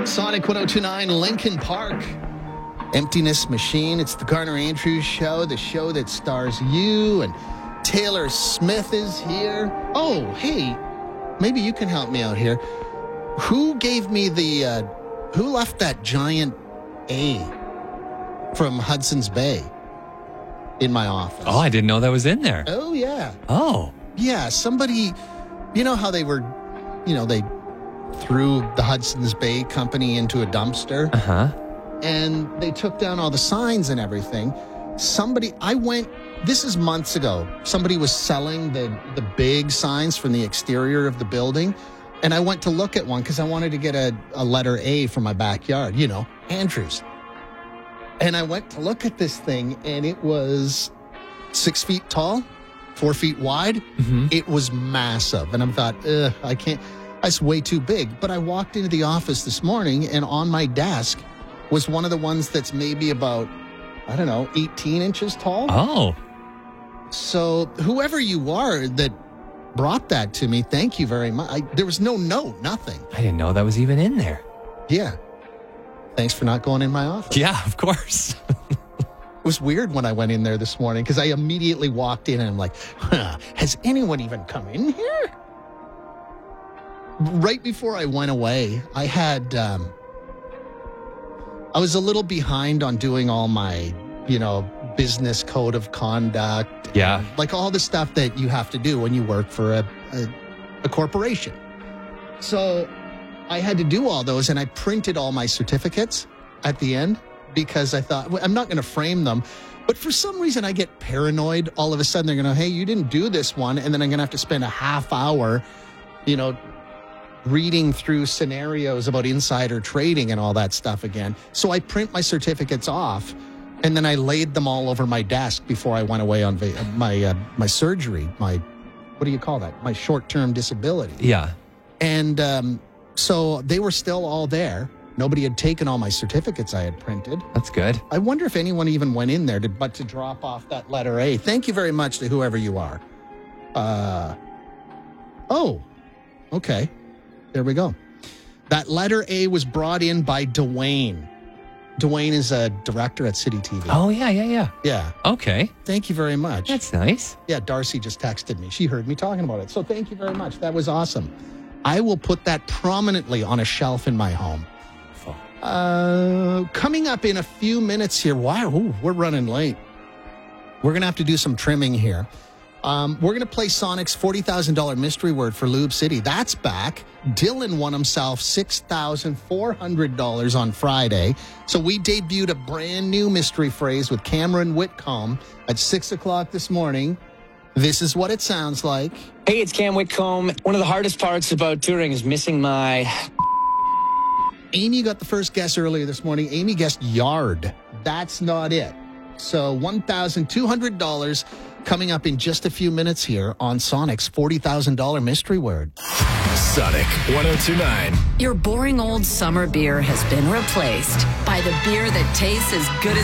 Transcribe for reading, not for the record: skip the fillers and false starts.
Sonic 102.9, Lincoln Park. Emptiness Machine. It's the Garner Andrews Show, the show that stars you, and Taylor Smith is here. Oh, hey, maybe you can help me out here. Who gave me who left that giant A from Hudson's Bay in my office? Oh, I didn't know that was in there. Oh, yeah. Oh. Yeah, somebody, you know how they threw the Hudson's Bay Company into a dumpster? Uh-huh. And they took down all the signs and everything. This is months ago. Somebody was selling the big signs from the exterior of the building. And I went to look at one because I wanted to get a letter A for my backyard, Andrews. And I went to look at this thing, and it was 6 feet tall, 4 feet wide. Mm-hmm. It was massive. And I thought, I can't, that's way too big. But I walked into the office this morning, and on my desk was one of the ones that's maybe about, 18 inches tall. Oh. So whoever you are that brought that to me, thank you very much. There was no note, nothing. I didn't know that was even in there. Yeah. Thanks for not going in my office. Yeah, of course. It was weird when I went in there this morning because I immediately walked in and I'm like, has anyone even come in here? Right before I went away, I had, I was a little behind on doing all my, business code of conduct. Yeah. Like all the stuff that you have to do when you work for a corporation. So I had to do all those, and I printed all my certificates at the end because I thought, I'm not going to frame them. But for some reason, I get paranoid. All of a sudden, they're going to, hey, you didn't do this one. And then I'm going to have to spend a half hour, reading through scenarios about insider trading and all that stuff again. So I print my certificates off, and then I laid them all over my desk before I went away on my surgery, what do you call that? My short-term disability. Yeah. And so they were still all there. Nobody had taken all my certificates I had printed. That's good. I wonder if anyone even went in there to drop off that letter A. Thank you very much to whoever you are. Oh, okay. There we go. That letter A was brought in by Dwayne. Dwayne is a director at City TV. Oh, yeah. Yeah. Okay. Thank you very much. That's nice. Yeah, Darcy just texted me. She heard me talking about it. So thank you very much. That was awesome. I will put that prominently on a shelf in my home. Coming up in a few minutes here. Wow, we're running late. We're going to have to do some trimming here. We're going to play Sonic's $40,000 mystery word for Lube City. That's back. Dylan won himself $6,400 on Friday. So we debuted a brand new mystery phrase with Cameron Whitcomb at 6 o'clock this morning. This is what it sounds like. Hey, it's Cam Whitcomb. One of the hardest parts about touring is missing my... Amy got the first guess earlier this morning. Amy guessed yard. That's not it. So $1,200 coming up in just a few minutes here on Sonic's $40,000 mystery word. Sonic 102.9. Your boring old summer beer has been replaced by the beer that tastes as good as